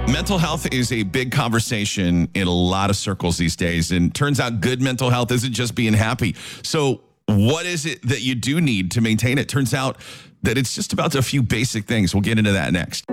Mental health is a big conversation in a lot of circles these days. And turns out good mental health isn't just being happy. So what is it that you do need to maintain it? Turns out that it's just about a few basic things. We'll get into that next.